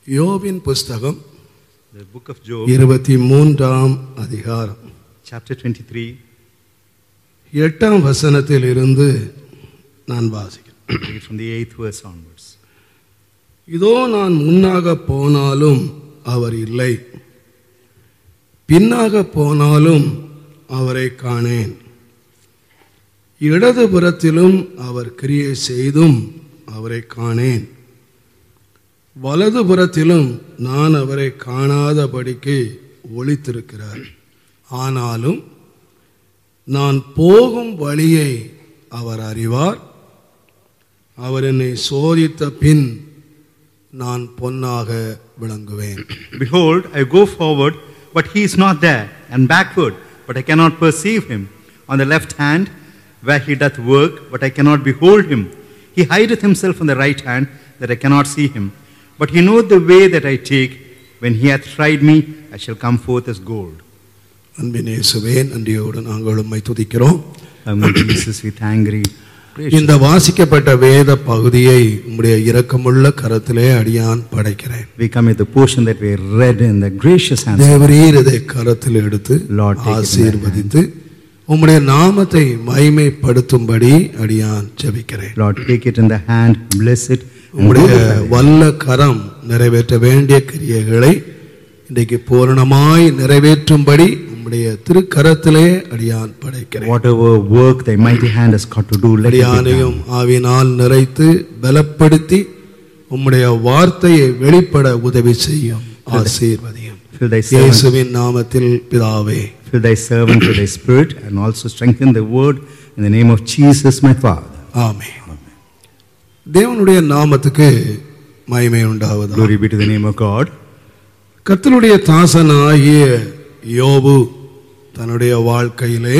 யோபின் புஸ்தகம் The book of Job, 23ஆம் அதிகாரம் chapter 23, 8ஆம் வசனத்தில் இருந்து நான் வாசிக்கிறேன். read from the 8th verse onwards. இதோ நான் முன்னாக போனாலும் அவர் இல்லை, பின்னாக போனாலும் அவரை காணேன். இடதுபுறத்திலும் அவர் கிரியை செய்தும் அவரை காணேன். வலதுபுறத்திலும் நான் அவரை காணாதபடிக்கு ஒளித்திருக்கிறார். ஆனாலும் நான் போகும் வழியை அவர் அறிவார். அவர் என்னை சோதித்த பின் நான் பொன்னாக விளங்குவேன். Behold, I go forward, but he is not there, and backward, but I cannot perceive him. On the left hand, where he doth work, but I cannot behold him. He hideth himself on the right hand, that I cannot see him. But he knoweth the way that I take. When he hath tried me, I shall come forth as gold. அன்பின் இயேசுவே, நன்றியோடு நாங்கள் உம்மை துதிக்கிறோம். Jesus, we thank thee. இந்த வாசிக்கப்பட்ட வேத பகுதியை உம்முடைய இரக்கமுள்ள கரத்திலே அடியான் படைக்கிறேன். We commit the portion that we read in the gracious hands. தேவரீர் இதை கரத்தில் எடுத்து Lord, take it in thy ஆசீர்வதித்து உம்முடைய நாமத்தை மகிமைப்படுத்தும்படி அடியான் ஜெபிக்கிறேன். Lord, take it in the hand, bless it. உம்முடைய வல்ல கரம் நிறைவேற்ற வேண்டிய கிரியைகளை இன்றைக்கு பூரணமாய் நிறைவேற்றும்படி உம்முடைய திருக்கரத்திலே அடியான் படைக்கிறேன். Whatever work thy mighty hand has got to do, let it be அடியானையும் done. ஆவியினால் நிறைத்து பலப்படுத்தி உம்முடைய வார்த்தையை வெளிப்பட உதவி செய்யும். ஆசீர்வதியும். Fill thy servant, இயேசுவின் நாமத்தில் பிதாவே. fill thy servant with thy spirit, and also strengthen the word in the name of Jesus, my Father. ஆமென். தேவனுடைய நாமத்துக்கு மகிமை உண்டாவதாக. Glory be to the name of God. கர்த்தருடைய தாசனாகிய யோபு தன்னுடைய வாழ்க்கையிலே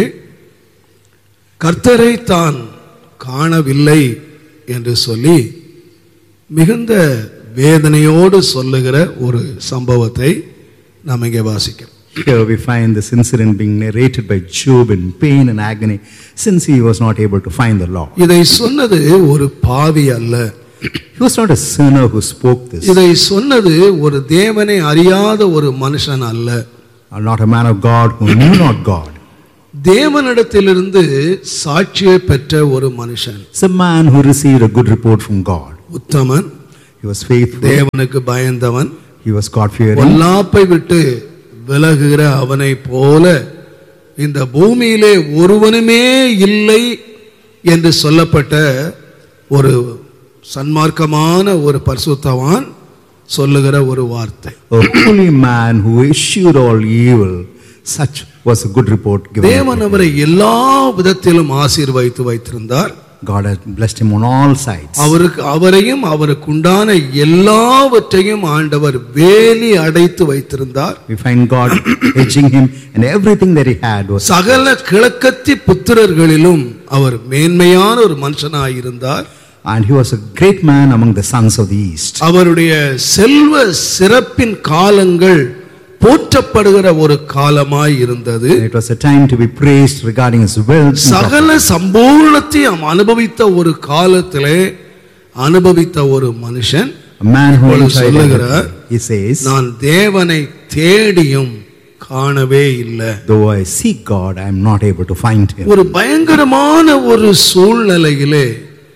கர்த்தரை தான் காணவில்லை என்று சொல்லி மிகுந்த வேதனையோடு சொல்லுகிற ஒரு சம்பவத்தை நாம் இங்கே வாசிக்கிறோம். Here we find this incident being narrated by Job in pain and agony, since he was not able to find the Lord. இதை சொன்னது ஒரு பாவி அல்ல. He was not a sinner who spoke this. இதை சொன்னது ஒரு தேவனை அறியாத ஒரு மனுஷன் அல்ல. Not a man of God who knew not God. தேவனிடத்திலிருந்து சாட்சியை பெற்ற ஒரு மனுஷன். It's a man who received a good report from God. Uthaman, He was faithful. தேவனுக்கு பயந்தவன், He was God-fearing. பொல்லாப்பை விட்டு விலகுகிற அவனை போல இந்த பூமியிலே ஒருவனுமே இல்லை என்று சொல்லப்பட்ட ஒரு சன்மார்க்கமான ஒரு பரிசுத்தவான் சொல்லுகிற ஒரு வார்த்தை. A holy man who eschewed all evil. Such was a good report given. தேவன் அவரை எல்லா விதத்திலும் ஆசீர்வதித்து வைத்திருந்தார். God had blessed him on all sides. அவரையும் அவருக்கு உண்டான எல்லாவற்றையும் ஆண்டவர் வேலி அடைத்து வைத்திருந்தார். We find God hedging him, and everything that he had was. சகல கிழக்கத்தி புத்திரர்களிலும் அவர் மேன்மையான ஒரு மனுஷனாயிருந்தார். And he was a great man among the sons of the east. அவருடைய செல்வ சிறப்பின் காலங்கள் போற்றப்படுகிற ஒரு காலமாய் இருந்தது. It was a time to be praised regarding his wealth. சகல சம்பூர்ணத்தையும் அனுபவித்த ஒரு காலத்திலே அனுபவித்த ஒரு மனுஷன் A man who சொல்லுகிறார், he says, நான் தேவனை தேடியும் காணவே இல்லை. though I seek God, I am not able to find him. ஒரு பயங்கரமான ஒரு சூழ்நிலையிலே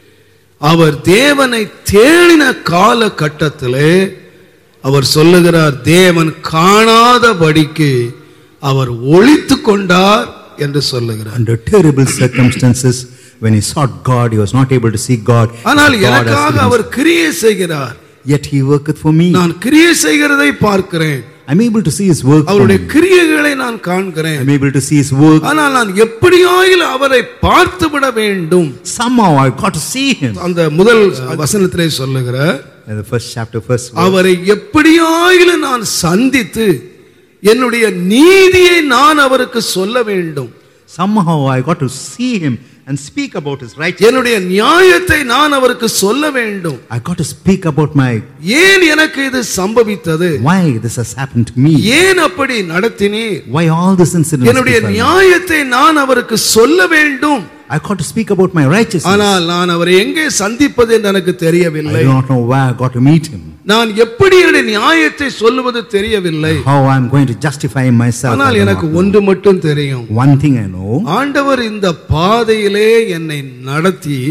அவர் தேவனை தேடின காலகட்டத்திலே அவர் சொல்லுகிறார், தேவன் காணாதபடிக்கு அவர் ஒளித்து கொண்டார் என்று சொல்லுகிறார். Under terrible circumstances, when he sought God, he was not able to see God. ஆனால் God has எனக்காக been- அவர் கிரியை செய்கிறார். Yet he worketh for me. நான் கிரியை செய்கிறதை பார்க்கிறேன். I'm able to see his work. for அவருடைய me. கிரியைகளை நான் காண்கிறேன். I'm able to see his work. ஆனால் நான் எப்படியாயிலும் அவரை பார்த்து விட வேண்டும். Somehow I got to see him. அந்த முதல் வசனத்திலே சொல்லுகிறார், In the first chapter, first verse. அவரை எப்படியாயிலும் நான் சந்தித்து என்னுடைய நீதியை நான் அவருக்கு சொல்ல வேண்டும். Somehow I got to see him and speak about his righteousness. என்னுடைய நியாயத்தை நான் அவருக்கு சொல்ல வேண்டும். I got to speak about my, ஏன் எனக்கு இது சம்பவித்தது? why this has happened to me. ஏன் அப்படி நடத்தினீர்? Why all this incident. என்னுடைய நியாயத்தை நான் அவருக்கு சொல்ல வேண்டும். I got to speak about my righteousness. ஆனால் நான் அவரை எங்கே சந்திப்பது என்று எனக்கு தெரியவில்லை. I do not know where I got to meet him. நான் எப்படி என்னுடைய நியாயத்தை சொல்லுவது தெரியவில்லை. how I'm going to justify myself. ஆனால் I do எனக்கு not know. ஒன்று மட்டும் தெரியும். One thing I know, ஆண்டவர் இந்த பாதையிலே என்னை நடத்தி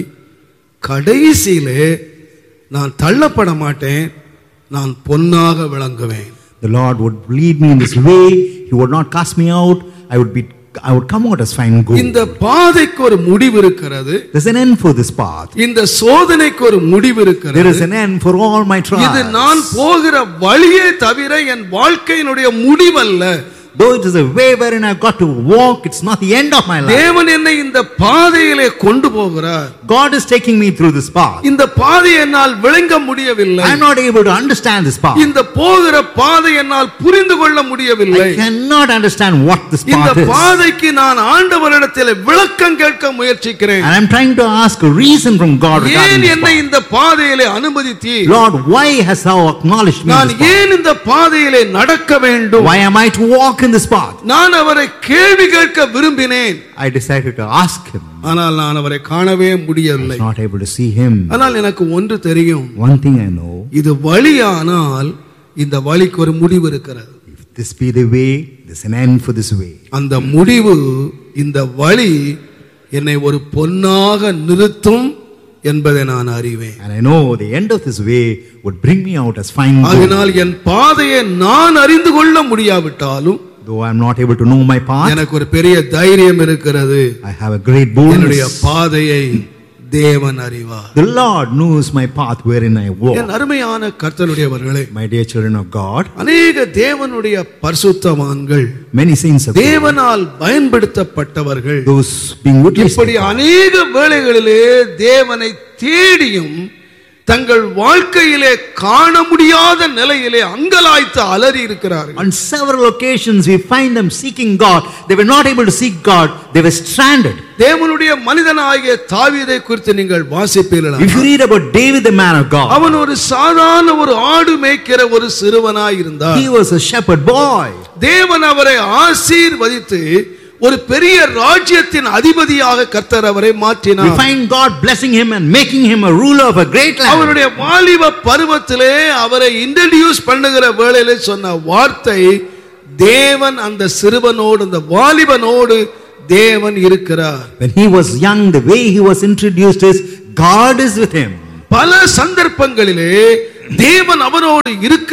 கடைசியிலே நான் தள்ளப்பட மாட்டேன், நான் பொன்னாக விளங்குவேன். the Lord would lead me in this way. He would not cast me out. I would come out as fine gold. இந்த பாதைக்கு ஒரு முடிவு இருக்கிறது. There's an end for this path. இந்த சோதனைக்கு ஒரு முடிவு There இருக்கிறது. is an end for all my trials. இது நான் போகிற வழியே தவிர என் வாழ்க்கையினுடைய முடிவல்ல. Though it is a way wherein I've got to walk, it's not the end of my life. தேவன் என்னை இந்த பாதையிலே கொண்டு போகிறார். God is taking me through this path. இந்த பாதையை என்னால் விளங்க முடியவில்லை. I'm not able to understand this path. இந்த போகிற பாதை என்னால் புரிந்து கொள்ள முடியவில்லை. I cannot understand what this இந்த path is. பாதைக்கு நான் ஆண்டவரிடத்தில் விளக்கம் கேட்க முயற்சிக்கிறேன். And I'm trying to ask a reason from God regarding ஏன் this என்னை path. இந்த பாதையிலே அனுமதித்தீர்? Lord, why hast thou acknowledged me in நான் this path? ஏன் இந்த பாதையிலே நடக்க வேண்டும்? Why am I to walk in this path? நான் அவரை கேள்வி கேட்க விரும்பினேன். I decided to ask him. ஆனால் நான் அவரை காணவே I முடியவில்லை. was not able to see him. ஆனால் எனக்கு ஒன்று தெரியும். One thing I know, இது வழியானால் இந்த வழிக்கு ஒரு முடிவு இருக்கிறது. if this be the way, there's an end for this way. அந்த முடிவு, இந்த வழி என்னை ஒரு பொன்னாக நிறுத்தும் என்பதை நான் அறிவேன். And I know the end of this way would bring me out as fine gold. அதனால் என் பாதையை நான் அறிந்து கொள்ள முடியாவிட்டாலும் Though I'm not able to know my path, எனக்கு ஒரு பெரிய தைரியம் இருக்கிறது. I have a great என்னுடைய boldness. பாதையை தேவன் அறிவார். The Lord knows my path wherein I N walk. அருமையான கர்த்தருடையவர்களே, My dear children of God, அநேக தேவனுடைய பரிசுத்தவான்கள், many saints of God, தேவனால் பயன்படுத்தப்பட்டவர்கள், those being witnessed இப்படி by God, அநேக வேளைகளிலே தேவனை தேடியும் தங்கள் வாழ்க்கையிலே காண முடியாத நிலையிலே அங்கலாய்த்து அலறி இருக்கிறார்கள். on several occasions we find them seeking God. They were not able to seek God. They were stranded. தேவனுடைய மனிதனாகிய தாவீதை குறித்து நீங்கள் வாசிப்பீர்களா? If you read about David, the man of God, அவன் ஒரு சாதாரண ஒரு ஆடு மேய்க்கிற ஒரு சிறுவனாய் இருந்தார். he was a shepherd boy. தேவன் அவரை ஆசீர்வதித்து ஒரு பெரிய ராஜ்யத்தின் அதிபதியாக கர்த்தர் அவரை We மாற்றினார். find God blessing him and making him a ruler of a great land. அவருடைய வாலிப பருவத்திலே அவரை இன்ட்ரோடியூஸ் பண்ணுகிற வேளையிலே சொன்ன வார்த்தை, தேவன் அந்த சிறுவனோடு, அந்த வாலிபனோடு தேவன் இருக்கிறார். When he was young, the way he was introduced is, God is with him. பல சந்தர்ப்பங்களிலே தேவன் அவனோடு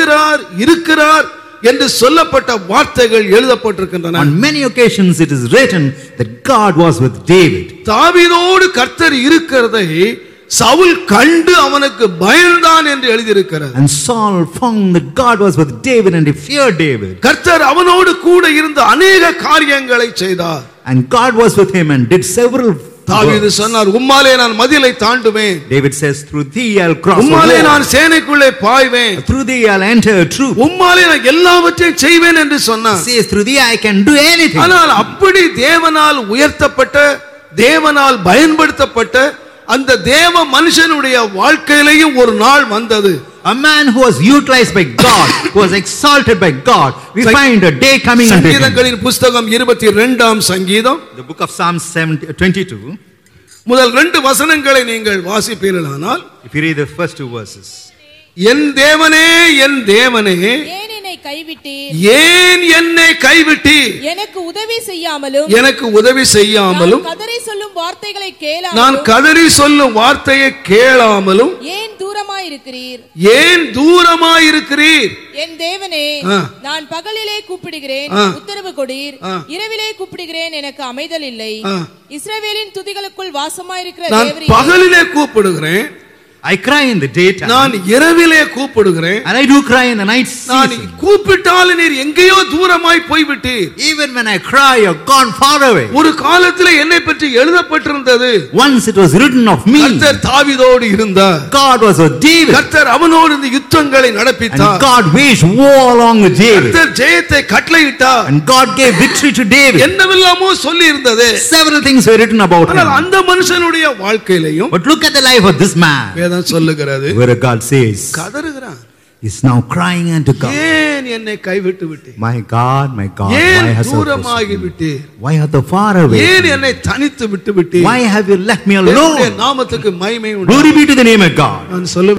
இருக்கிறார் என்று சொல்லப்பட்ட வார்த்தைகள் எழுதப்பட்டிருக்கின்றன. On many occasions it is written that God was with David. தாவீதோடு கர்த்தர் இருக்கிறதை சவுல் கண்டு அவனுக்கு பயந்தான் என்று எழுதியிருக்கிறது. And Saul found that God was with David and he feared David. கர்த்தர் அவனோடு கூட இருந்து அநேக காரியங்களை செய்தார். And God was with him and did several தாவீது works. சொன்னார், உம்மாலே நான் மதிலை தாண்டுவேன், David says, through thee I'll cross a உம்மாலே wall. நான் சேனைக்குள்ளே பாய்வேன், Through thee I'll enter a troop. உம்மாலே நான் எல்லாவற்றையும் செய்வேன் என்று சொன்னார். He says, through thee I can do anything. ஆனால் அப்படி தேவனால் உயர்த்தப்பட்ட, தேவனால் பயன்படுத்தப்பட்ட அந்த தேவ மனுஷனுடைய வாழ்க்கையிலேயும் ஒரு நாள் வந்தது. A man who was utilized by God, who was exalted by God, we find a day coming unto him. சங்கீதங்களின் புஸ்தகம் 22ஆம் சங்கீதம் The book of Psalms 22, முதல் 2 வசனங்களை நீங்கள் வாசிப்பீர்களானால், if you read the first 2 verses. என் தேவனே, என் தேவனே, ஏன் என்னை கைவிட்டீர்? ஏன் என்னை கைவிட்டீர்? எனக்கு உதவி செய்யாமலும், எனக்கு உதவி செய்யாமலும், நான் கதறி சொல்லும் வார்த்தைகளை நான் கேளாமலும், கதறி சொல்லும் வார்த்தையை கேளாமலும் ஏன் தூரமாயிருக்கிறீர்? ஏன் தூரமாயிருக்கிறீர்? என் தேவனே, ஆ. நான் பகலிலே கூப்பிடுகிறேன், ஆ. உத்தரவு கொடீர். ஆ. இரவிலே கூப்பிடுகிறேன், எனக்கு அமைதல் இல்லை. ஆ. இஸ்ரவேலின் துதிகளுக்குள் வாசமாயிருக்கிற நான் தேவரீரே, பகலிலே கூப்பிடுகிறேன், I cry in the daytime, நான் இரவிலே கூப்பிடுகிறேன், and I do cry in the night நான் season. கூப்பிட்டாலும் நீர் எங்கேயோ தூரமாய் போய்விட்டீர். Even when I cry, you're gone far away. ஒரு காலத்திலே என்னை பற்றி எழுதப்பட்டிருந்தது, Once it was written of me, கர்த்தர் தாவீதோடு இருந்தார், God was with David, கர்த்தர் அவனோடு இந்த யுத்தங்களை and நடப்பித்தார், God waged war along with David, கர்த்தர் ஜெயத்தை கட்டளையிட்டார், and God gave victory to David. என்னவெல்லாமோ சொல்லி இருந்தது. Several things were written about ஆனால் him. அந்த மனுஷனுடைய வாழ்க்கையிலையும் But look at the life of this man, வேதம் சொல்லுகிறது, where God says, கதறுகிறான், he's now crying unto God. ஏன் என்னை கைவிட்டு விட்டீர்? My God, why ஏன் hast thou தூரமாகி forsaken me? விட்டீர்? Why art thou far away? ஏன் என்னை தனித்து விட்டு விட்டீர்? Why have you left me தேவனுடைய alone? நாமத்துக்கு மகிமை உண்டு. Glory be to the name of God. நான் சொல்லுவேன்,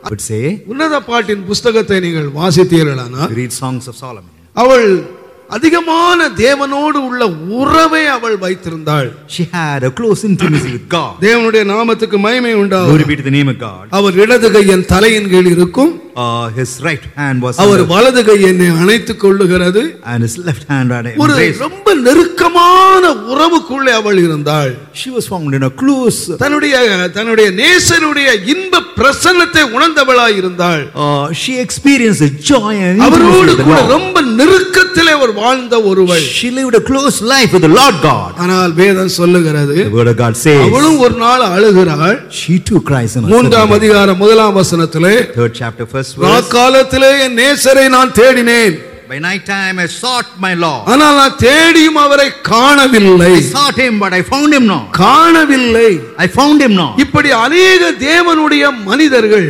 I would say, உன்னத பாட்டின் புஸ்தகத்தை நீங்கள் வாசித்தீர்களானால் read Songs of Solomon. அவள் அதிகமான தேவனோடு உள்ள உறவை அவள் வைத்திருந்தாள். She had a close intimacy with God. தேவனுடைய நாமத்துக்கு மகிமை Glory உண்டாவதாக. be to the name of God. அவர் இடது கை என் தலையின் கீழ் இருக்கும், His right hand was our under, வலது கை என்னை அணைத்துக் கொள்ளுகிறது. and his left hand had ஒரு embraced. ரொம்ப நெருக்கமான உறவுக்குள்ளே அவள் இருந்தாள். She was found in a close. தன்னுடைய நேசருடைய இன்ப பிரசன்னத்தை உணர்ந்தவளாய் இருந்தாள். She experienced the joy and intimacy அவரோடு with the கூட Lord. ரொம்ப நெருக்கத்திலே அவர் வாழ்ந்த ஒருவள். She lived a close life with the Lord God. ஆனால் வேதம் சொல்லுகிறது, The word of God says, அவளும் ஒரு நாள் அழுகிறாள். she too cries in a மூன்றாம் certain அதிகாரம் முதலாம் வசனத்திலே, third chapter first verse. ராக்காலத்திலே என் நேசரை நான் தேடினேன், By night time I sought my Lord. ஆனால் நான் தேடியும் அவரை காணவில்லை. I sought him, but I found him not. காணவில்லை. I found him not. இப்படி அநேக தேவனுடைய மனிதர்கள்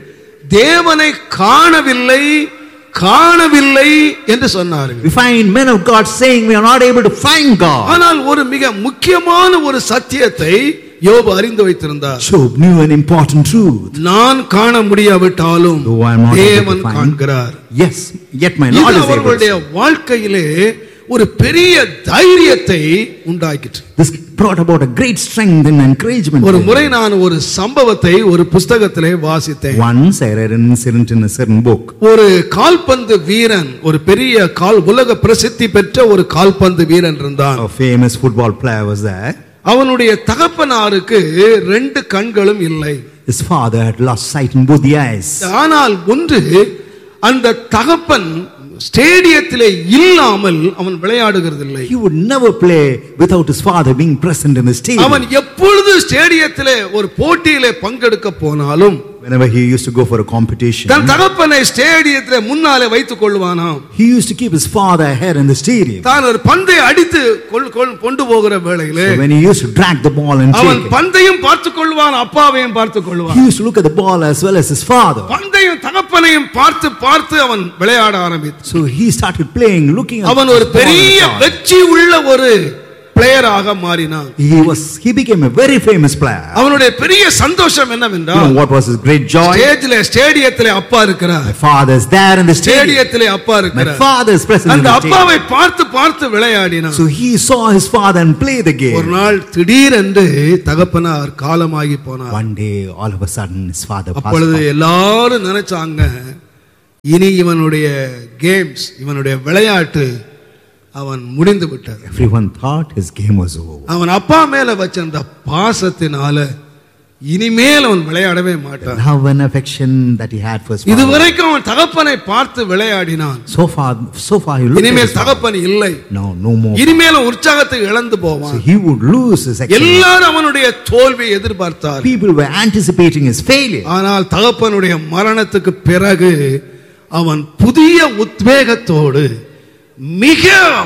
தேவனை காணவில்லை காணவில்லை என்று சொன்னார்கள். We find men of God saying we are not able to find God. ஆனால் ஒரு மிக முக்கியமான ஒரு சத்தியத்தை யோபு அறிந்து வைத்திருந்தார். Job knew an important truth. நான் காண முடியாவிட்டாலும் Though I am not able to தேவன் find, காண்கிறார். yes, yet my இது Lord is able அவர்களுடைய to. வாழ்க்கையிலே ஒரு பெரிய தைரியத்தை உண்டாக்கிற்று. This brought about a great strength and encouragement. ஒரு முறை நான் ஒரு சம்பவத்தை ஒரு புஸ்தகத்திலே வாசித்தேன். Once I read an incident in a certain book. ஒரு கால்பந்து வீரன், ஒரு பெரிய உலக பிரசித்தி பெற்ற ஒரு கால்பந்து வீரன் இருந்தான். A famous football player was there. அவனுடைய தகப்பனாருக்கு 2 கண்களும் இல்லை. His father had lost sight in both the eyes. ஆனால் ஒன்று, அந்த தகப்பன் ஸ்டேடியத்திலே இல்லாமல் அவன் விளையாடுகிறதில்லை. He would never play without his father being present in the stadium. அவன் எப்பொழுது ஸ்டேடியத்திலே ஒரு போட்டியிலே பங்கெடுக்க போனாலும் Whenever he used to go for a competition, தன் தகப்பனை ஸ்டேடியத்திலே முன்னாலே வைத்துக் கொள்வானாம். he used to keep his father ahead in the stadium. தான் ஒரு பந்தை அடித்து கொண்டு போகிற வேளையிலே So when he used to drag the ball and அவன் take it, பந்தையும் பார்த்துக் கொள்வான், அப்பாவையும் பார்த்துக் கொள்வான். he used to look at the ball as well as his father. பந்தையும் தகப்பனையும் பார்த்து பார்த்து அவன் விளையாட ஆரம்பித்தான். So he started playing, looking at அவன் ஒரு his ball பெரிய and father. வெற்றி உள்ள ஒரு பிளேயராக மாறினான். He became a very famous player. அவனுடைய பெரிய சந்தோஷம் You என்னவென்றால், know what was his great joy? ஸ்டேடியத்திலே அப்பா இருக்கிறார். My father is there in the stadium. ஸ்டேடியத்திலே அப்பா My இருக்கிறார். father is present in அந்த the stadium. அப்பாவை பார்த்து பார்த்து விளையாடினான். So he saw his father and play the ஒரு game. நாள் திடீரென்று தகப்பனார் காலமாகி போனார். One day, all of a sudden, his father passed அப்பொழுது on. எல்லாரும் நினைச்சாங்க, இனி இவனுடைய கேம்ஸ், இவனுடைய விளையாட்டு அவன் முடிந்து விட்டார். Everyone thought his game was over. அவன் அப்பா மேல வச்ச அந்த பாசத்தினால இனிமேல் அவன் விளையாடவே The மாட்டான். love and affection that he had for his father. இதுவரைக்கும் அவன் தகப்பனை பார்த்து விளையாடினான். So far he looked at இனிமேல் his father. தகப்பன் இல்லை. No more. இனிமேல் உற்சாகத்தை இழந்து So போவான். he would lose his excellence. எல்லாரும் அவனுடைய தோல்வியை எதிர்பார்த்தார். People were anticipating his failure. ஆனால் தகப்பனுடைய மரணத்துக்கு பிறகு அவன் புதிய உத்வேகத்தோடு மிக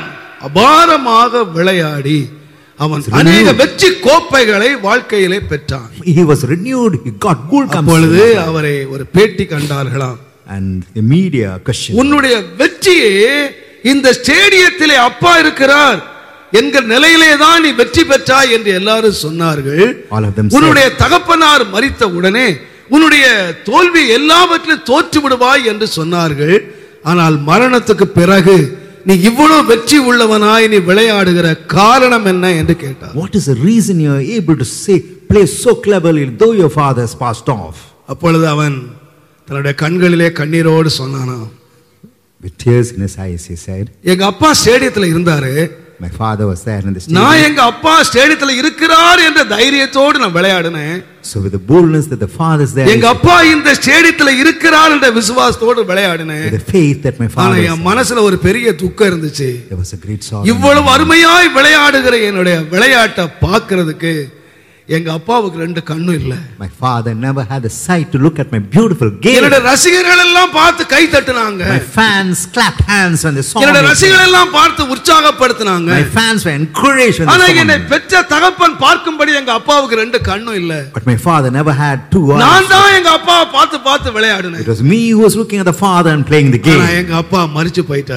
அபாரமாக விளையாடி அவன் அநேக வெற்றி கோப்பைகளை வாழ்க்கையிலே பெற்றான். He was renewed. He got gold அப்பொழுது comes. அவரை ஒரு பேட்டி கண்டார்களாம். And the media questioned, உன்னுடைய வெற்றியே இந்த ஸ்டேடியத்திலே அப்பா இருக்கிறார் என்கிற நிலையிலே தான் நீ வெற்றி பெற்றாய் என்று எல்லாரும் சொன்னார்கள். All of them said, உன்னுடைய தகப்பனார் மரித்த உடனே உன்னுடைய தோல்வி எல்லாவற்றிலும் தோற்று விடுவாய் என்று சொன்னார்கள். ஆனால் மரணத்துக்கு பிறகு நீ இவ்வளவு வெற்றி உள்ளவனாய் நீ விளையாடுகிற காரணம் என்ன என்று கேட்டார். what is the reason you are able to play so cleverly though your father has passed off? அப்பொழுது அவன் தன்னுடைய கண்களிலே கண்ணீரோடு சொன்னானா, With tears in his eyes, he said, எங்க அப்பா ஸ்டேடியத்துல இருந்தாரு, my father was there in the stadium. நான் எங்க அப்பா ஸ்டேடியத்துல இருக்கிறார் என்ற தைரியத்தோடு நான் விளையாடினேன். So with the boldness that the father is there, எங்க அப்பா இந்த ஸ்டேடியத்துல இருக்கிறார் என்ற விசுவாசத்தோடு விளையாடினேன். with the faith that my ஆனா father is என் there, மனசுல ஒரு பெரிய துக்கம் இருந்துச்சு. there was a great sorrow. இவ்வளவு அருமையாய் விளையாடுகிற என்னுடைய விளையாட்டை பார்க்கிறதுக்கு எங்க அப்பாவுக்கு 2 கண்ணும் இல்ல. My father never had the sight to look at my beautiful game. என்னோட ரசிகர்கள் எல்லாம் பார்த்து கை தட்டினாங்க. My fans clapped hands when they saw me. என்னோட ரசிகர்கள் எல்லாம் பார்த்து உற்சாகப்படுத்தினாங்க. My fans were encouraged when ஆனா they saw என்னை me. பெற்ற தகப்பன் பார்க்கும்படி எங்க அப்பாவுக்கு 2 கண்ணும் இல்ல. But my father never had 2 eyes. நான் தான் எங்க அப்பாவை பார்த்து பார்த்து விளையாடினேன். It was me who was looking at the father and playing the ஆனா game. எங்க அப்பா மரிச்சு போயிட்டார்.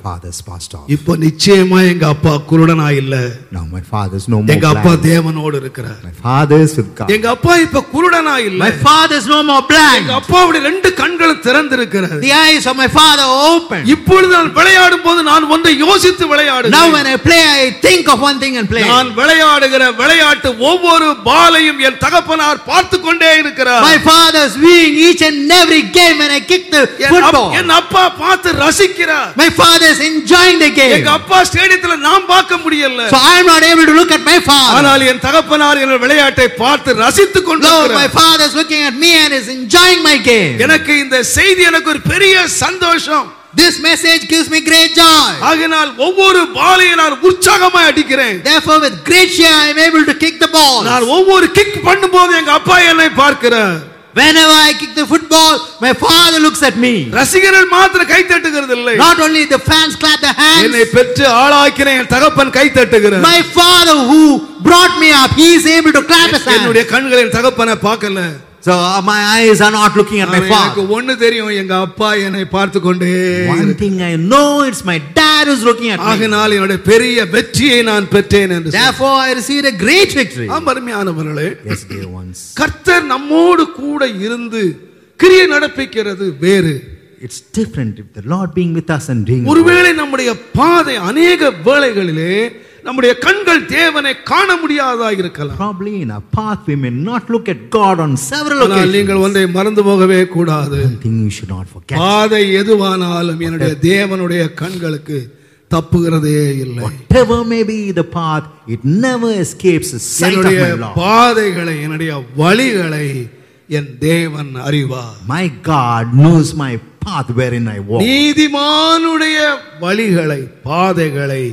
Fathers passed off. இப்போ நிச்சயமா எங்க அப்பா குருடனா இல்ல. Now my father's no more எங்க அப்பா blind. தேவனோடு இருக்கிறார். My father's with God. எங்க அப்பா இப்ப குருடனா இல்ல. My father's no more blind. எங்க அப்பாவுடைய ரெண்டு கண்களும் திறந்திருக்கிறது. The eyes of my father are open. இப்பொழுது நான் விளையாடும் போது நான் ஒன்றை யோசித்து விளையாடுகிறேன். Now when I play, I think of one thing and play. நான் விளையாடுகிற விளையாட்டு ஒவ்வொரு பாலையும் என் தகப்பனார் பார்த்து கொண்டே இருக்கிறார். My father's viewing each and every game when I kick the football. என் அப்பா பார்த்து ரசிக்கிறார். My father is enjoying the game. எங்க அப்பா ஸ்டேடியத்துல நாம் பார்க்க முடியல. So I am not able to look at my father. ஆனால் என் தகப்பனார் என் விளையாட்டை பார்த்து ரசித்துக் No, கொண்டிருக்கிறார். my father is looking at me and is enjoying my game. எனக்கு இந்த செய்தி எனக்கு ஒரு பெரிய சந்தோஷம். This message gives me great joy. ஆகையால் ஒவ்வொரு பாலையும் நான் உற்சாகமாய் அடிக்கிறேன். Therefore with great cheer I am able to kick the ball. நான் ஒவ்வொரு கிக் பண்ணும்போது எங்க அப்பா என்னை பார்க்கிறார். Whenever I kick the football, my father looks at me. ரசிகர்கள் மாத்திரம் கை தட்டுகிறது இல்லை. Not only the fans clap their hands. என்னை பெற்று ஆளாக்கின என் தகப்பன் கை தட்டுகிறார். My father who brought me up, he is able to clap his hands. என்னுடைய கண்கள் என் தகப்பனை பார்க்கல. So my eyes are not looking at my எனக்கு father. ஒன்னு தெரியும், எங்க அப்பா என்னை பார்த்து கொண்டே. One thing I know, it's my dad who's looking at me. ஆகையால் என்னுடைய பெரிய வெற்றியை நான் பெற்றேன் என்று. Therefore I received a great victory. அருமையானவர்களே, Yes dear ones. கர்த்தர் நம்மோடு கூட இருந்து கிரியை நடப்பிக்கிறது வேறு. It's different if the Lord being with us and doing. ஒருவேளை நம்முடைய பாதை अनेक வேளைகளிலே நம்முடைய கண்கள் தேவனை காண முடியாததாக இருக்கலாம். Probably in our path we may not look at God on several ஆனால் occasions. நீங்கள் ஒன்றை மறந்து போகவே கூடாது. One thing you should not forget. பாதை எதுவானாலும் என்னுடைய தேவனுடைய கண்களுக்கு தப்புகிறதே இல்லை. Whatever may be the path, it never escapes the sight of என்னுடைய my Lord. பாதைகளை என்னுடைய வழிகளை என் தேவன் அறிவார். My God knows my path wherein I walk. நீதிமானுடைய வழிகளை பாதைகளை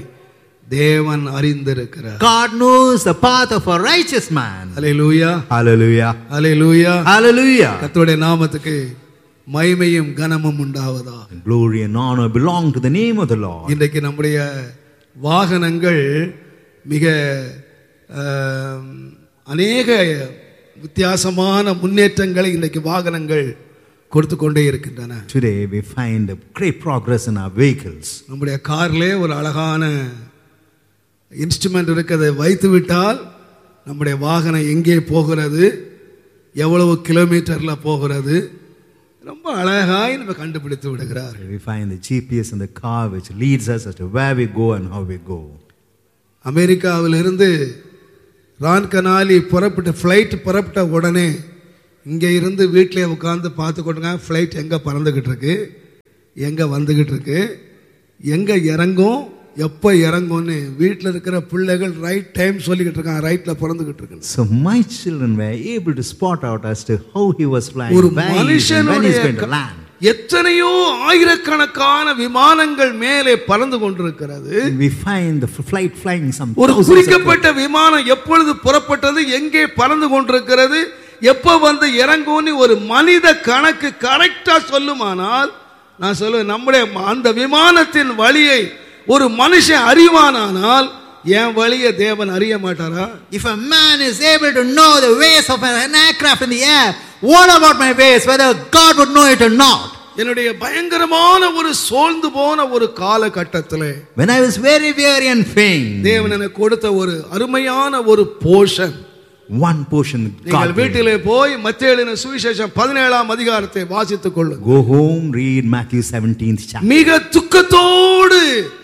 தேவன் அறிந்திருக்கிறார். God knows the path of a righteous man. Hallelujah, Hallelujah. Hallelujah, Hallelujah. கர்த்தருடைய நாமத்துக்கு மகிமையும் கனமும் உண்டாவதா. And glory and honor belong to the name of the Lord. இன்றைக்கு நம்முடைய வாகனங்கள் மிக அநேக வித்தியாசமான முன்னேற்றங்களை இன்றைக்கு வாகனங்கள் கொடுத்து கொண்டே இருக்கின்றன. Today we find a great progress in our vehicles. நம்முடைய கார்லே ஒரு அழகான இன்ஸ்ட்ருமெண்ட் இருக்கிறதை வைத்து விட்டால் நம்முடைய வாகனம் எங்கே போகிறது, எவ்வளவு கிலோமீட்டர்ல போகிறது, ரொம்ப அழகாய் நம்ம கண்டுபிடித்து விடுகிறார். We find the GPS in the car which leads us as to where we go and how we go. அமெரிக்காவிலிருந்து ரான் கனாலி ஃப்ளைட் புறப்பட்ட உடனே இங்கே இருந்து வீட்டிலே உட்காந்து பார்த்து கொண்டுங்க ஃப்ளைட் எங்கே பறந்துக்கிட்டு இருக்கு, எங்கே வந்துக்கிட்டு இருக்கு, எங்கே இறங்கும், எப்போ இறங்கும்னு வீட்டில் இருக்கிற பிள்ளைகள் ரைட் டைம் சொல்லிக்கிட்டு இருக்காங்க, ரைட்டில் பறந்துக்கிட்டு இருக்கு. So my children were able to spot out as to how he was flying, ஒரு when he's going to land. எத்தனையோ ஆயிரக்கணக்கான விமானங்கள் மேலே பறந்து கொண்டிருக்கிறது. We find the flight flying some ஒரு குறிக்கப்பட்ட விமானம் எப்பொழுது புறப்பட்டது, எங்கே பறந்து கொண்டிருக்கிறது, எப்ப வந்து இறங்கும்னு ஒரு மனித கணக்கு கரெக்டா சொல்லுமானால் நான் சொல்லுவேன், நம்முடைய அந்த விமானத்தின் வழியை ஒரு மனுஷன் அறிவானானால் என் வழியை தேவன் அறிய மாட்டாரா? If a man is able to know the ways of an aircraft in the air, what about my ways, whether God would know it or not? என்னுடைய பயங்கரமான ஒரு சோர்ந்து போன ஒரு காலகட்டத்திலே when I was very weary and faint, தேவன் எனக்கு கொடுத்த ஒரு அருமையான ஒரு போஷன், one portion நீங்கள் வீட்டிலே போய் மத்தேயு எழுதின சுவிசேஷம் 17ஆம் அதிகாரத்தை வாசித்துக் கொள்ளுங்கள். Go home, read Matthew 17th chapter. மிக துக்கத்தோடு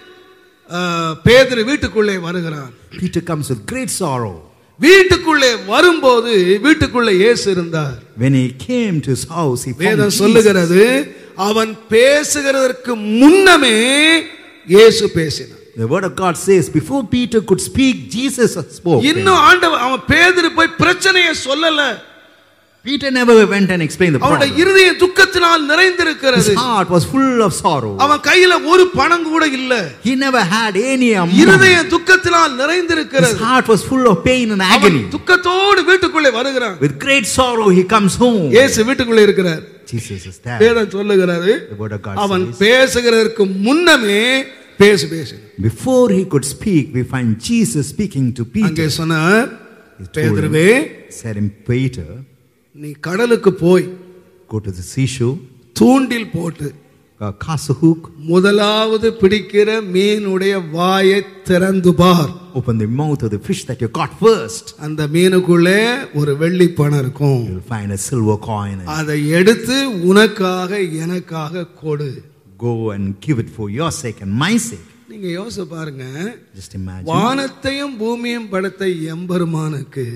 பேதுரு வீட்டுக்குள்ளே வருகிறான். Peter comes with great sorrow. வீட்டுக்குள்ளே வரும்போது வீட்டுக்குள்ளே இயேசு இருந்தார். When he came to his house, he found வேதம் Jesus. சொல்லுகிறது அவன் பேசுகிறதற்கு முன்னமே இயேசு பேசினார். The word of God says before Peter could speak, Jesus spoke. இன்னும் ஆண்டவர் அவன் பேதுரு போய் பிரச்சனையை சொல்லல. Peter never went and explained the problem. அவனுடைய இருதயம் துக்கத்தினால் நிறைந்திருக்கிறது. His heart was full of sorrow. அவன் கையில ஒரு பணம் கூட இல்ல. He never had any amount. இருதயம் துக்கத்தினால் நிறைந்திருக்கிறது. His heart was full of pain and agony. துக்கத்தோடு வீட்டுக்குள்ளே வருகிறான். With great sorrow he comes home. இயேசு வீட்டுக்குள்ளே இருக்கிறார். Jesus is there. வேதம் சொல்லுகிறது The word of God அவன் says, பேசுகிறதற்கு முன்னமே பேசு. before he could speak, we find Jesus speaking to Peter. அங்கே சொன்னார், பேதுருவே, said him, Peter, நீ கடலுக்கு போய் go to the seashore, தூண்டில் போட்டு cast a hook, முதலாவது பிடிக்கிற மீனுடைய வாயை திறந்து பார். open the mouth of the fish that you caught first. அந்த மீனுக்குள்ளே ஒரு வெள்ளி பணம் இருக்கும். You will find a silver coin. அதை எடுத்து உனக்காக எனக்காக கொடு. Go and give it for your sake and my sake. நீங்க யோசிச்சு பாருங்க. Just imagine. வானத்தையும் பூமியையும் படைத்த எம்பெருமானுக்கு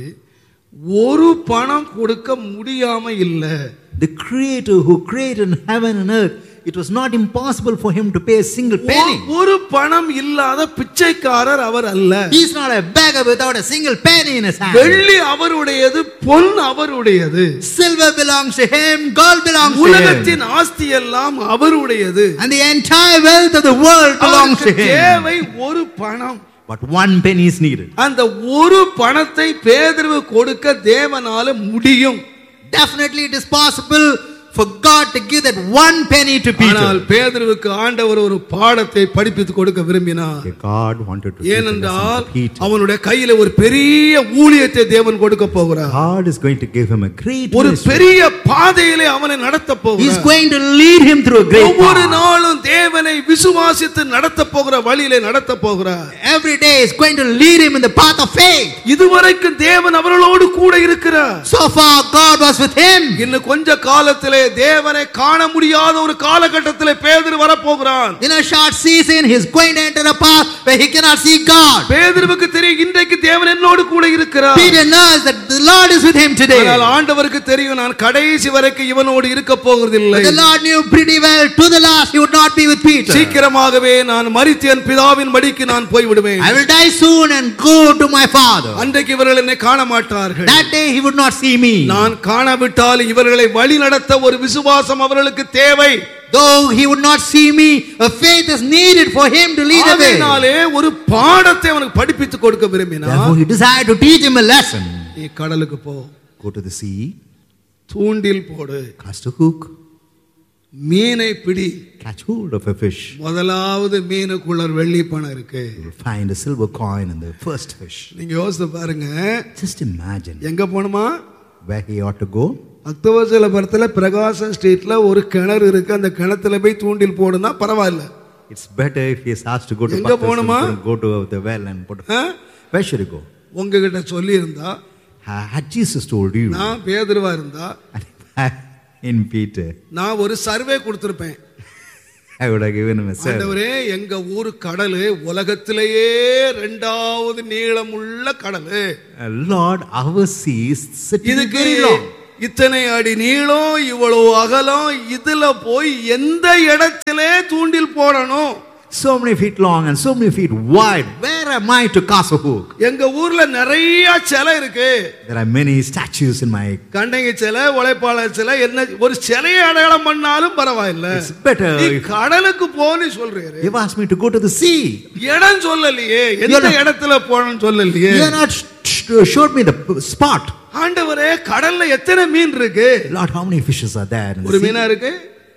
ஒரு பணம் கொடுக்க முடியாம இல்ல. The creator who created heaven and earth, it was not impossible for him to pay a single penny. ஒரு பணம் இல்லாத பிச்சைக்காரர் அவர் அல்ல. He is not a beggar without a single penny in his hand. வெள்ளி அவருடையது, பொன் அவருடையது. Silver belongs to him, gold belongs to him. உலகத்தின் ஆஸ்தி எல்லாம் அவருடையது. And the entire wealth of the world belongs to him. தேவை ஒரு பணம். But one penny is needed. அந்த ஒரு பணத்தை பேதுரு கொடுக்க தேவனால முடியும். Definitely it is possible for God to give that one penny to ஆனால் Peter. பேதுருவுக்கு ஆண்டவர் ஒரு பாடத்தை படிப்பித்து கொடுக்க விரும்பினார். God wanted to teach a lesson ஏனென்றால் to Peter. அவனுடைய கையில ஒரு பெரிய ஊழியத்தை தேவன் கொடுக்க போகிறார். God is going to give him a great ஒரு ministry. பெரிய பாதையிலே அவனை நடத்த He is போகிறார். going to lead him through a great ஒவ்வொரு path. நாளும் தேவனை விசுவாசித்து நடத்த போகிற வழியிலே நடத்த போகிறார். Every day is going to lead him in the path of faith. இதுவரைக்கும் தேவன் அவர்களோடு கூட இருக்கிறார். So far God was with him. இன்னும் கொஞ்ச காலத்திலே தேவனை காண முடியாத ஒரு காலகட்டத்திலே பேதுரு வரப்போகிறான். In a short season he is going to enter a path where he cannot see God. பேதுருவுக்கு தெரியும் இன்றைக்கு தேவன் என்னோடு கூட இருக்கிறார். Peter knows that the Lord is with him today. ஆனால் ஆண்டவருக்கு தெரியும் நான் கடைசி வரைக்கும் இவனோடு இருக்க போகிறதில்லை. But the Lord knew pretty well to the last he would not be with Peter. சீக்கிரமாகவே நான் மரித்து என் பிதாவின் மடிக்கு நான் போய் விடுவேன். I will die soon and go to my father. அன்றைக்கு இவர்கள் என்னை காண மாட்டார்கள். That day he would not see me. நான் காணாவிட்டால் இவர்களை வழி நடத்த ஒரு விசுவாசம் அவர்களுக்கு தேவை. Though he would not see me, a faith is needed for him to lead away. அதனாலே ஒரு பாடத்தை அவனுக்கு படிப்பித்து கொடுக்க விரும்பினார். Therefore he desired to teach him a lesson. நீ கடலுக்கு போ. Go to the sea. தூண்டில் போடு. Cast a hook. மீனை பிடி. Catch hold of a fish. முதலாவது மீனுக்குள்ள வெள்ளி பணம் இருக்கு. You will find a silver coin in the first fish. நீங்க யோசிச்சு பாருங்க. Just imagine எங்க போணுமா? where he ought to go. அக்தோபர்ல பிரகாசம் ஸ்ட்ரீட்ல ஒரு கிணறு இருக்கு. அந்த கிணத்துல போய் தூண்டில் போடுனா பரவாயில்ல. It's better if he is asked to go to எங்க போணுமா? go to the well and put. Where should he go? உங்ககிட்ட சொல்லி இருந்தா, Had Jesus told you, நான் பேதுருவா இருந்தா, in Peter, நான் ஒரு survey கொடுத்திருப்பேன். I would have given him a serve. ஆண்டவரே எங்க ஊர் கடலு உலகத்திலேயே இரண்டாவது நீளமுள்ள கடலு. Lord, our sea is இதுக்கு very long. இத்தனை அடி நீளம், இவ்வளவு அகலம், இதுல போய் எந்த இடத்திலே தூண்டில் போடணும்? So many feet long and so many feet wide. Where am I to cast a hook? எங்க ஊர்ல நிறைய சிலை இருக்கு. There are many statues in my. கண்டங்கி சிலை, உழைப்பாளர் சிலை, என்ன ஒரு சிலையை அடையாளம் பண்ணாலும் பரவாயில்லை. It's better if கடலுக்கு போன்னு சொல்றீரு. you've asked me to go to the sea. இடம் சொல்லலையே, எந்த இடத்துல போகணும்னு சொல்லலையே. You have not showed me the spot. ஆண்டவரே கடல்ல எத்தனை மீன் இருக்கு? Lord, how many fishes are there in the ஒரு sea? மீனா இருக்கு.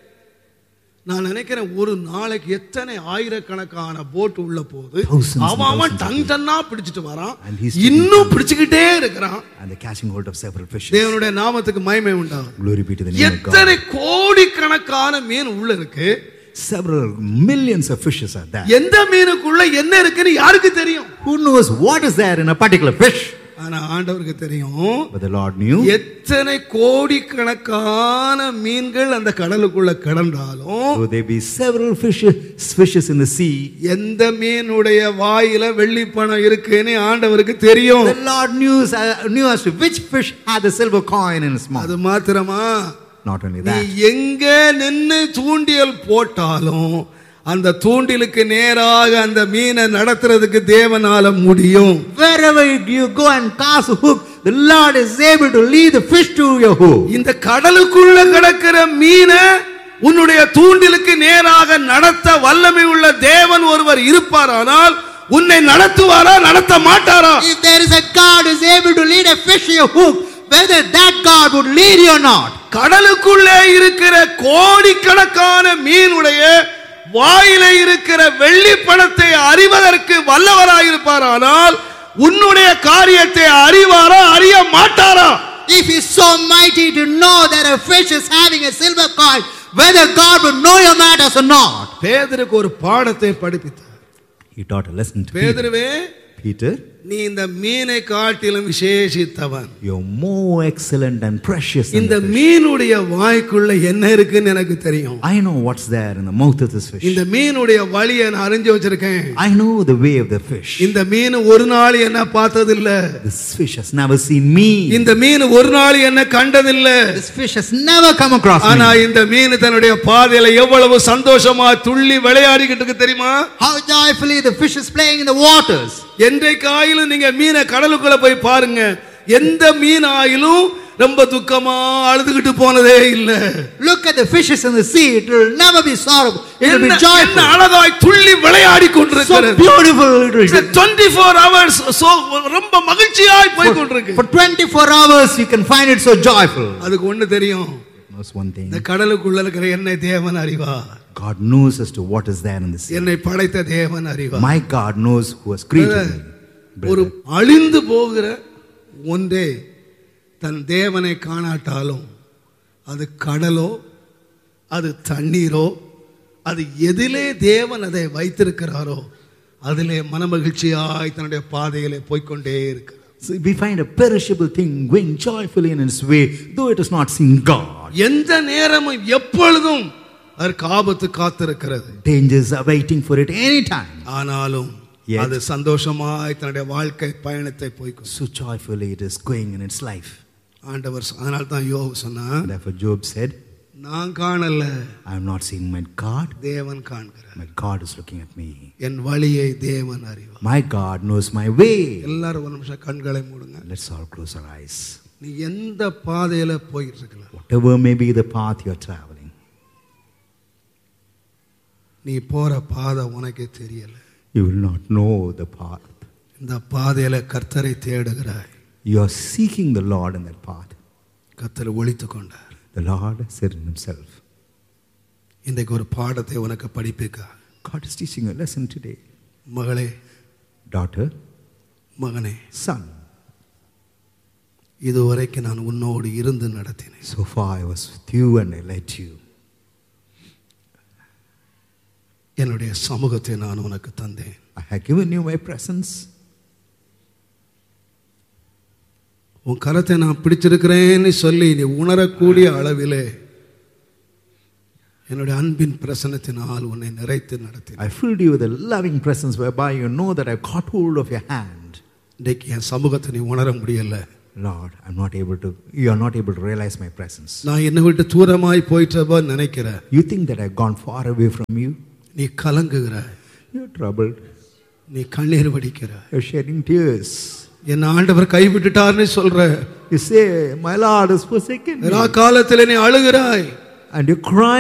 நான் நினைக்கிறேன் ஒரு நாளைக்கு எத்தனை ஆயிரக்கணக்கான போட் உள்ள போகுது. அவன் டன் டன்னா பிடிச்சிட்டு வரான், இன்னும் பிடிச்சுக்கிட்டே இருக்கிறான். And they're catching hold of several fishes. தேவனுடைய நாமத்துக்கு மகிமை உண்டாகும். Glory be to the name of God. எத்தனை கோடிக்கணக்கான மீன் உள்ள இருக்கு. Several millions of fishes are there. எந்த மீனுக்குள்ள என்ன இருக்குன்னு யாருக்கு தெரியும்? Who knows what is there in a particular fish? ஆனா ஆண்டவருக்கு தெரியும். But the Lord knew. எத்தனை கோடிக்கணக்கான மீன்கள் அந்த கடலுக்குள்ள கடந்தாலும், Though there be several fishes in the sea, எந்த மீனுடைய வாயில வெள்ளி பணம் இருக்குன்னு ஆண்டவருக்கு தெரியும். the Lord knew as to which fish had the silver coin in its mouth. அது மாத்திரமா? Not only நீ that. எங்க நின்னு தூண்டியல் போட்டாலும் அந்த தூண்டிலுக்கு நேராக அந்த மீனை நடத்துறதுக்கு தேவனால முடியும். Wherever you go and cast a hook, the Lord is able to lead the fish to your hook. இந்த கடலுக்குள்ள கிடக்கிற மீனை உன்னுடைய தூண்டிலுக்கு நேராக நடத்த வல்லமை உள்ள தேவன் ஒருவர் இருப்பாரானால் உன்னை நடத்துவாரா நடத்த மாட்டாரா? If there is a God who is able to lead a fish to your hook, whether that God would lead you or not. கடலுக்குள்ளே இருக்கிற கோடிக்கணக்கான மீனுடைய வாயிலே இருக்கிற வெள்ளி பணத்தை அறிவதற்கு வல்லவராயிருப்பாரானால் உன்னுடைய காரியத்தை அறிவாரா அறிய மாட்டாரா? If he is so mighty to know that a fish is having a silver coin, whether God would know your matters or not. பேதுருக்கு ஒரு பாடத்தை படிப்பித்தார். He taught a lesson to Peter. பேதுருவே, Peter, நீ இந்த மீனை காட்டிலும் விசேஷித்தவன். you're more excellent and precious than இந்த the fish. மீனுடைய வாய்க்குள்ள என்ன இருக்குன்னு எனக்கு தெரியும். I know what's there in the mouth of this fish. இந்த மீனுடைய வழியை நான் அறிஞ்சு வச்சிருக்கேன். I know the way of the fish. இந்த மீன் ஒரு நாள் என்ன பார்த்ததில்ல. This fish has never seen me. இந்த மீன் ஒரு நாள் என்ன கண்டதில்ல. This fish has never come across ஆனா me. இந்த மீன் தன்னுடைய பாதையில எவ்வளவு சந்தோஷமா துள்ளி விளையாடிக்கிட்டு இருக்கு தெரியுமா? How joyfully the fish is playing in the waters. என்றைக்காயிலும் நீங்க மீனை கடலுக்குள்ள போய் பாருங்க, எந்த மீன் ஆயிலும் ரொம்ப துக்கமா அழுதுகிட்டு போனதே இல்ல. Look at the fishes in the sea. It will never be sorrowful. It will be joyful. என்ன அழகாய் துள்ளி விளையாடி So கொண்டிருக்கிறது. beautiful. It will be. 24 hours ரொம்ப மகிழ்ச்சியாய் போய் கொண்டிருக்கு. For 24 hours you can find it so joyful. அதுக்கு ஒண்ணு தெரியும். It knows one thing. இந்த கடலுக்குள்ள இருக்கிற என்னை தேவன் அறிவார். God knows as to what is there in the sea. என்னை படைத்த தேவன் அறிவார். My God knows who has created me. ஒரு அழிந்து போகிற ஒன்றே தன் தேவனை காணாட்டாலும், அது கடலோ அது தண்ணீரோ, அது எதிலே தேவன் அதை வைத்திருக்கிறாரோ அதிலே மனமகிழ்ச்சியாய் தன்னுடைய பாதையிலே போய்க்கொண்டே இருக்கிறார். So we find a perishable thing going joyfully in its way, though it has not seen God. எந்த நேரமும் எப்பொழுதும் அதற்கு ஆபத்து காத்திருக்கிறது. Dangers are waiting for it any time. ஆனாலும் Yet, அது சந்தோஷமாய் தன்னுடைய வாழ்க்கை பயணத்தை போய்க்கும். so joyfully it is going in its life. ஆண்டவர் அதனால தான் யோபு சொன்னான், Therefore Job said, நான் காணல, I am not seeing my God. தேவன் காண்கிறார். My God is looking at me. என் வழியை தேவன் அறிவார். My God knows my way. எல்லாரும் ஒரு நிமிஷம் கண்களை மூடுங்க. Let's all close our eyes. நீ எந்த பாதையில போயிட்டு இருக்கலாம், Whatever may be the path you are traveling, நீ போற பாதை உனக்கே தெரியல. you will not know the path. இந்த பாதையில கர்த்தரை தேடுகிறாய். You are seeking the Lord in that path. கர்த்தர் ஒளித்துக் கொண்டார். The Lord has said in himself. இன்றைக்கு ஒரு பாடத்தை உனக்கு படிப்பிக்க. God is teaching a lesson today. மகளே, Daughter, மகனே, son, இதுவரைக்கும் நான் உன்னோடு இருந்து நடத்தினேன். so far I was with you and I led you. என்னுடைய சமூகத்தை நான் உனக்கு தந்தேன். I have given you my presence. உன் கரத்தை நான் பிடிச்சிருக்கிறேன்னு சொல்லி நீ உணரக்கூடிய அளவிலே என்னுடைய அன்பின் பிரசன்னத்தினால் உன்னை நிறைத்து நடத்தினேன். I filled you with a loving presence whereby you know that I caught hold of your hand. இன்றைக்கு என் சமூகத்தை நீ உணர முடியல. Lord, you are not able to realize my presence. நான் என்னை விட்டு தூரமாய் போயிட்டப்ப நினைக்கிற. You think that I have gone far away from you. நீ கலங்குகிறாய். You are troubled. நீ கண்ணீர் வடிக்கிறாய். You are shedding tears. என் ஆண்டவர் கைவிட்டுட்டார்னு சொல்ற. You say, my Lord has forsaken me. காலத்திலே நீ அழுகிறாய். And you cry